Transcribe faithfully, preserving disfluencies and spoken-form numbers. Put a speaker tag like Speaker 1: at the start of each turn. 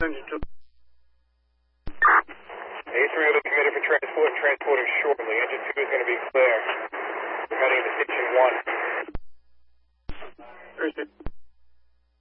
Speaker 1: engine two.
Speaker 2: A three will be committed for transport and transporting shortly. Engine two is going to be clear. We're heading into station one.